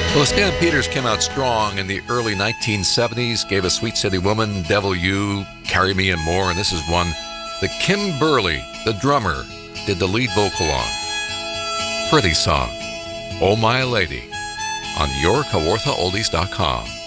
Well, Stan Peters came out strong in the early 1970s, gave us Sweet City Woman, Devil You, Carry Me and more, and this is one that Kim Burley, the drummer, did the lead vocal on. Pretty song, Oh My Lady, on yourkawarthaoldies.com.